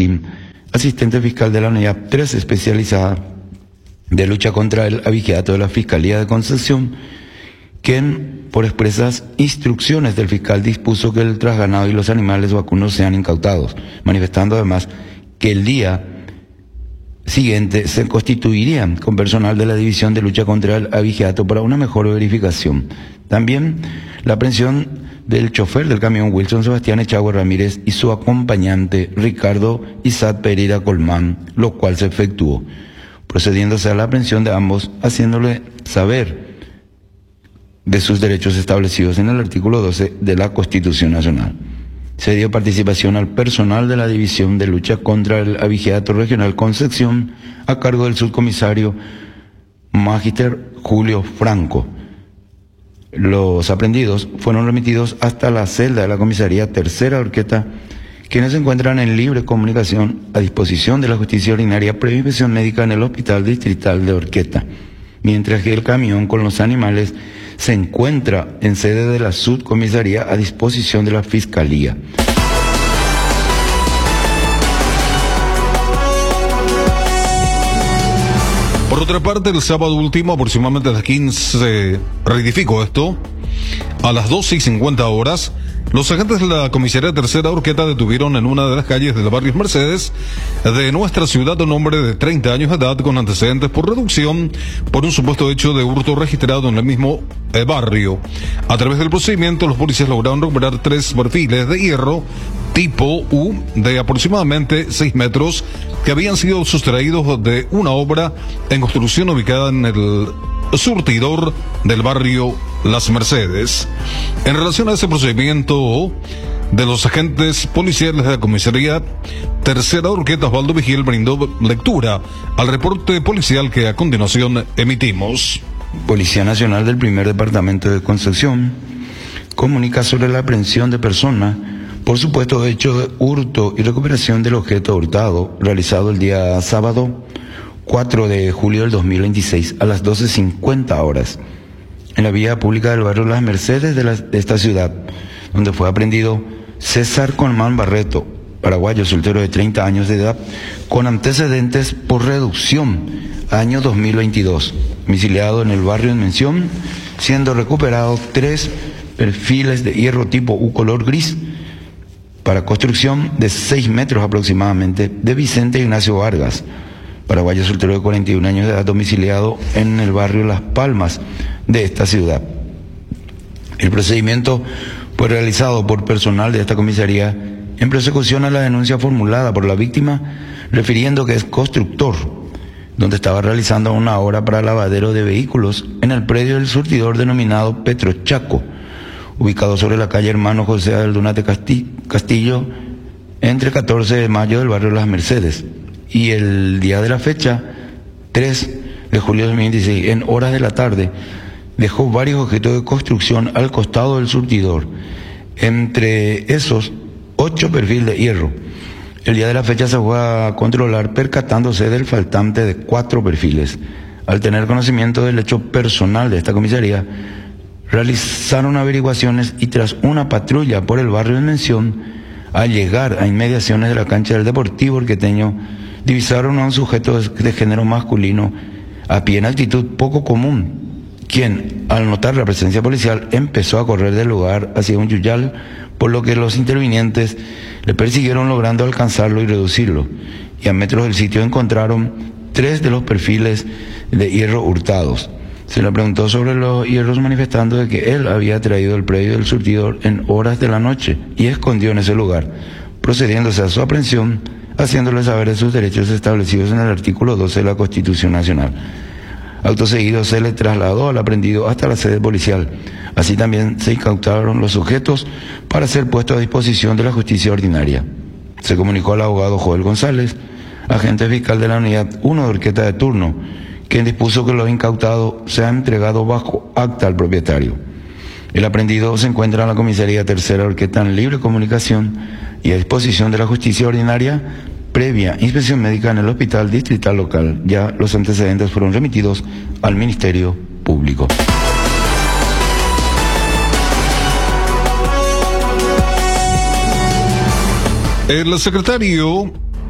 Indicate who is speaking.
Speaker 1: Kim, asistente fiscal de la Unidad 3 especializada de lucha contra el abigeato de la Fiscalía de Concepción, quien, por expresas instrucciones del fiscal, dispuso que el trasganado y los animales vacunos sean incautados, manifestando además que el día siguiente se constituirían con personal de la División de Lucha contra el Abigeato para una mejor verificación. También la aprehensión del chofer del camión Wilson Sebastián Echagüe Ramírez y su acompañante Ricardo Isaac Pereira Colmán, lo cual se efectuó, procediéndose a la aprehensión de ambos, haciéndole saber de sus derechos establecidos en el artículo 12 de la Constitución Nacional. Se dio participación al personal de la División de Lucha contra el Abigeato Regional Concepción a cargo del subcomisario Magister Julio Franco. Los aprendidos fueron remitidos hasta la celda de la comisaría Tercera Orqueta, quienes se encuentran en libre comunicación a disposición de la justicia ordinaria previa inspección médica en el Hospital Distrital de Orqueta, mientras que el camión con los animales se encuentra en sede de la subcomisaría a disposición de la Fiscalía.
Speaker 2: Por otra parte, el sábado último, aproximadamente a las 15, rectifico esto, a las 12:50 los agentes de la comisaría Tercera Orqueta detuvieron en una de las calles del barrio Mercedes de nuestra ciudad a un hombre de 30 años de edad con antecedentes por reducción por un supuesto hecho de hurto registrado en el mismo barrio. A través del procedimiento, los policías lograron recuperar 3 perfiles de hierro tipo U de aproximadamente 6 metros que habían sido sustraídos de una obra en construcción ubicada en el surtidor del barrio Las Mercedes. En relación a ese procedimiento de los agentes policiales de la comisaría Tercera Orqueta, Osvaldo Vigil brindó lectura al reporte policial que a continuación emitimos.
Speaker 1: Policía Nacional del Primer Departamento de Concepción comunica sobre la aprehensión de persona por supuesto hecho de hurto y recuperación del objeto hurtado realizado el día sábado 4 de julio del 2026 a las 12:50 en la vía pública del barrio Las Mercedes de esta ciudad, donde fue aprehendido César Colmán Barreto, paraguayo soltero de 30 años de edad, con antecedentes por reducción, año 2022, domiciliado en el barrio en mención, siendo recuperados 3 perfiles de hierro tipo U color gris para construcción de 6 metros aproximadamente de Vicente Ignacio Vargas, paraguayo soltero de 41 años de edad, domiciliado en el barrio Las Palmas de esta ciudad. El procedimiento fue realizado por personal de esta comisaría en persecución a la denuncia formulada por la víctima, refiriendo que es constructor, donde estaba realizando una obra para lavadero de vehículos en el predio del surtidor denominado Petrochaco, ubicado sobre la calle Hermano José del Dunate Castillo, entre 14 de mayo del barrio Las Mercedes, y el día de la fecha, 3 de julio de 2016, en horas de la tarde, dejó varios objetos de construcción al costado del surtidor, entre esos 8 perfiles de hierro. El día de la fecha se fue a controlar percatándose del faltante de 4 perfiles. Al tener conocimiento del hecho personal de esta comisaría, realizaron averiguaciones y tras una patrulla por el barrio en mención, al llegar a inmediaciones de la cancha del Deportivo Orqueteño, divisaron a un sujeto de género masculino a pie en actitud poco común, quien, al notar la presencia policial, empezó a correr del lugar hacia un yuyal, por lo que los intervinientes le persiguieron logrando alcanzarlo y reducirlo, y a metros del sitio encontraron 3 de los perfiles de hierro hurtados. Se le preguntó sobre los hierros, manifestando de que él había traído el predio del surtidor en horas de la noche y escondió en ese lugar, procediéndose a su aprehensión, haciéndole saber de sus derechos establecidos en el artículo 12 de la Constitución Nacional. Acto seguido se le trasladó al aprendido hasta la sede policial. Así también se incautaron los sujetos para ser puestos a disposición de la justicia ordinaria. Se comunicó al abogado Joel González, agente fiscal de la Unidad 1 de Orqueta de turno, quien dispuso que los incautados sean entregados bajo acta al propietario. El aprendido se encuentra en la comisaría Tercera Orqueta en libre comunicación y a disposición de la justicia ordinaria previa inspección médica en el hospital distrital local. Ya los antecedentes fueron remitidos al Ministerio Público.
Speaker 2: El secretario